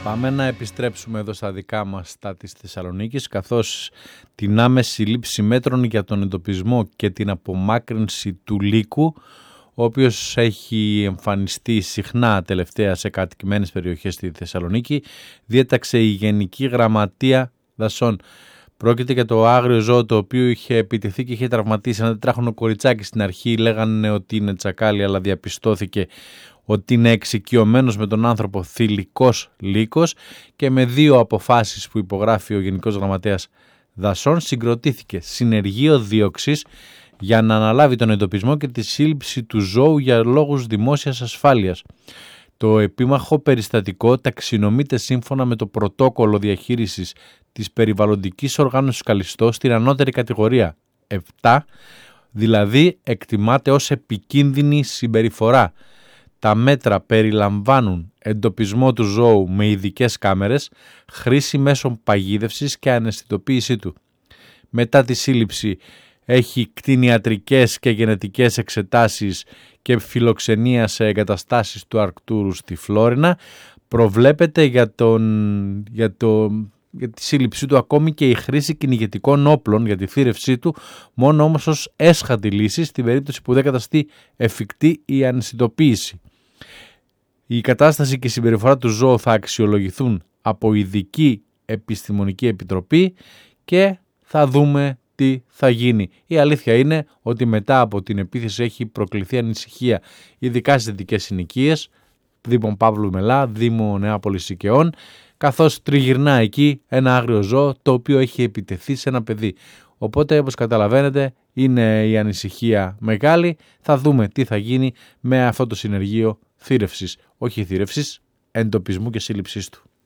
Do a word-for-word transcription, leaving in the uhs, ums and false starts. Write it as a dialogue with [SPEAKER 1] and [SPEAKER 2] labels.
[SPEAKER 1] Πάμε να επιστρέψουμε εδώ στα δικά μας στα της Θεσσαλονίκης, καθώς την άμεση λήψη μέτρων για τον εντοπισμό και την απομάκρυνση του λύκου, ο οποίος έχει εμφανιστεί συχνά τελευταία σε κατοικημένες περιοχές στη Θεσσαλονίκη, διέταξε η Γενική Γραμματεία Δασών. Πρόκειται για το άγριο ζώο το οποίο είχε επιτεθεί και είχε τραυματίσει ένα τετράχρονο κοριτσάκι. Στην αρχή λέγανε ότι είναι τσακάλι, αλλά διαπιστώθηκε ότι είναι εξοικειωμένος με τον άνθρωπο θηλυκός λύκος, και με δύο αποφάσεις που υπογράφει ο Γενικός Γραμματέας Δασών συγκροτήθηκε συνεργείο δίωξης για να αναλάβει τον εντοπισμό και τη σύλληψη του ζώου για λόγους δημόσιας ασφάλειας. Το επίμαχο περιστατικό ταξινομείται σύμφωνα με το πρωτόκολλο διαχείρισης της περιβαλλοντικής οργάνωσης Καλιστό στην ανώτερη κατηγορία επτά, δηλαδή εκτιμάται ως επικίνδυνη συμπεριφορά. Τα μέτρα περιλαμβάνουν εντοπισμό του ζώου με ειδικές κάμερες, χρήση μέσων παγίδευσης και αναισθητοποίησή του. Μετά τη σύλληψη έχει κτηνιατρικές και γενετικές εξετάσεις και φιλοξενία σε εγκαταστάσεις του Αρκτούρου στη Φλόρινα. Προβλέπεται για, τον, για, το, για τη σύλληψή του ακόμη και η χρήση κυνηγετικών όπλων για τη θύρευσή του, μόνο όμως ως έσχατη λύση στην περίπτωση που δεν καταστεί εφικτή η αναισθητοποίηση. Η κατάσταση και η συμπεριφορά του ζώου θα αξιολογηθούν από ειδική επιστημονική επιτροπή και θα δούμε τι θα γίνει. Η αλήθεια είναι ότι μετά από την επίθεση έχει προκληθεί ανησυχία, ειδικά στις δυτικές συνοικίες, Δήμο Παύλου Μελά, Δήμο Νεάπολης Σικαιών, καθώς τριγυρνά εκεί ένα άγριο ζώο το οποίο έχει επιτεθεί σε ένα παιδί. Οπότε, όπως καταλαβαίνετε, είναι η ανησυχία μεγάλη. Θα δούμε τι θα γίνει με αυτό το συνεργείο θύρευσης, όχι θύρευσης, εντοπισμού και σύλληψής του.